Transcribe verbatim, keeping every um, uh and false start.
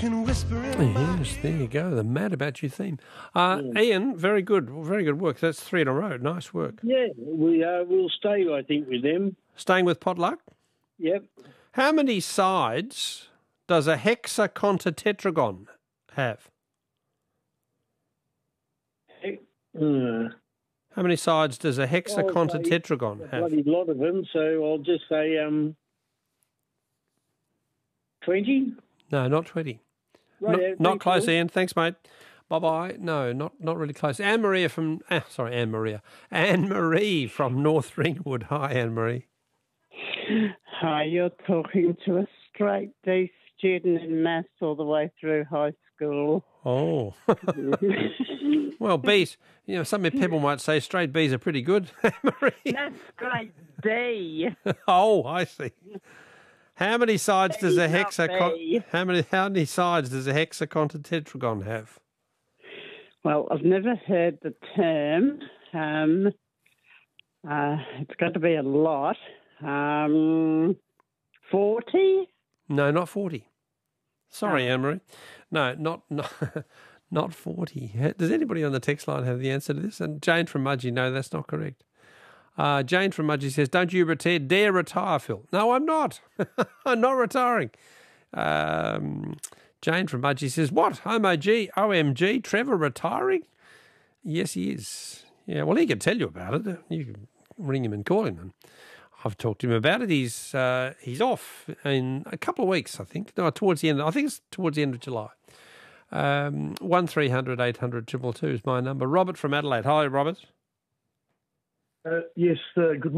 can whisper it. Yes, there you go. The Mad About You theme. Uh, Yeah. Ian, very good. Very good work. That's three in a row. Nice work. Yeah, we uh, we'll stay, I think, with them. Staying with potluck. Yep. How many sides does a hexacontatetragon have? Uh, How many sides does a hexacontatetragon a have? bloody lot of them, so I'll just say um, twenty. No, not twenty. Right, not yeah, not thanks, close, Paul. Ian. Thanks, mate. Bye-bye. No, not not really close. Anne-Maria from... Uh, sorry, Anne-Maria. Anne-Marie from North Ringwood. Hi, Anne-Marie. Hi, you're talking to a straight D student in maths all the way through high school. Oh. Well, B's, you know, some people might say straight B's are pretty good, Anne-Marie. That's grade D. Oh, I see. How many sides does a B, not hexacon... B. How many, how many sides does a hexacontatetragon have? Well, I've never heard the term. Um, uh, it's got to be a lot. Um, forty? No, not forty. Sorry, Anne-Marie. No, not not not forty. Does anybody on the text line have the answer to this? And Jane from Mudgee, no, that's not correct. Uh, Jane from Mudgee says, don't you retire, dare retire, Phil. No, I'm not. I'm not retiring. Um, Jane from Mudgee says, what? O M G, O M G, Trevor retiring? Yes, he is. Yeah, well, he can tell you about it. You can ring him and call him. And I've talked to him about it. He's uh, he's off in a couple of weeks, I think. No, towards the end. I think it's towards the end of July. Um, one three hundred eight hundred two two two is my number. Robert from Adelaide. Hi, Robert. Uh, yes, uh, good